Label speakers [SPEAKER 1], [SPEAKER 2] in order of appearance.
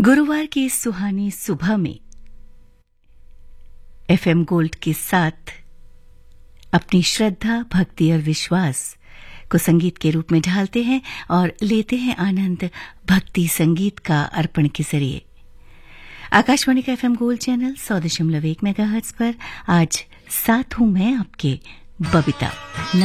[SPEAKER 1] गुरुवार की इस सुहानी सुबह में एफएम गोल्ड के साथ अपनी श्रद्धा, भक्ति और विश्वास को संगीत के रूप में ढालते हैं और लेते हैं आनंद भक्ति संगीत का अर्पण के जरिए। आकाशवाणी का एफएम गोल्ड चैनल 100.1 मेगाहर्ट्ज पर आज साथ हूं मैं आपके बबीता।